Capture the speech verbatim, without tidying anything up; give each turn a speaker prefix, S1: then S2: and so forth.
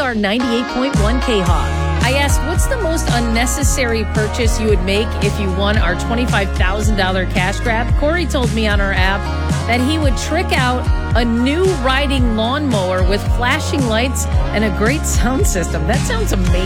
S1: are ninety-eight point one K-Hawk. I asked, what's the most unnecessary purchase you would make if you won our twenty-five thousand dollars cash grab? Corey told me on our app that he would trick out a new riding lawnmower with flashing lights and a great sound system. That sounds amazing.